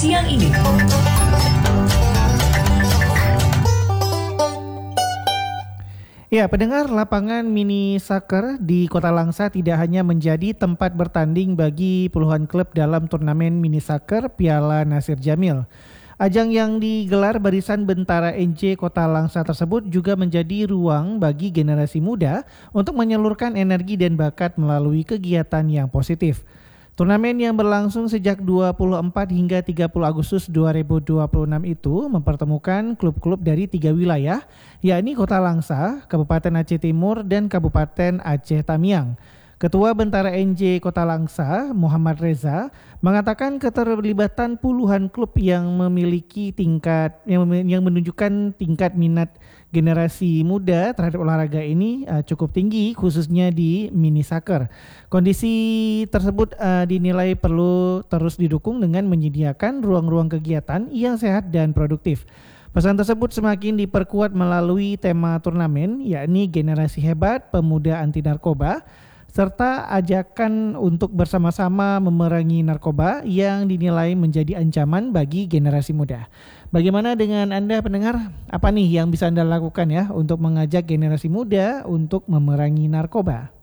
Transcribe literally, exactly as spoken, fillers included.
Siang ini. Ya, pendengar, lapangan mini soccer di Kota Langsa tidak hanya menjadi tempat bertanding bagi puluhan klub dalam turnamen mini soccer Piala Nasir Jamil. Ajang yang digelar barisan Bentara N J Kota Langsa tersebut juga menjadi ruang bagi generasi muda untuk menyalurkan energi dan bakat melalui kegiatan yang positif. Turnamen yang berlangsung sejak dua puluh empat hingga tiga puluh Agustus dua ribu dua puluh enam itu mempertemukan klub-klub dari tiga wilayah, yakni Kota Langsa, Kabupaten Aceh Timur, dan Kabupaten Aceh Tamiang. Ketua Bentara N J Kota Langsa, Muhammad Reza, mengatakan keterlibatan puluhan klub yang memiliki tingkat yang, yang menunjukkan tingkat minat generasi muda terhadap olahraga ini uh, cukup tinggi, khususnya di mini soccer. Kondisi tersebut uh, dinilai perlu terus didukung dengan menyediakan ruang-ruang kegiatan yang sehat dan produktif. Pesan tersebut semakin diperkuat melalui tema turnamen, yakni Generasi Hebat Pemuda Anti Narkoba, serta ajakan untuk bersama-sama memerangi narkoba yang dinilai menjadi ancaman bagi generasi muda. Bagaimana dengan Anda pendengar? Apa nih yang bisa Anda lakukan ya untuk mengajak generasi muda untuk memerangi narkoba?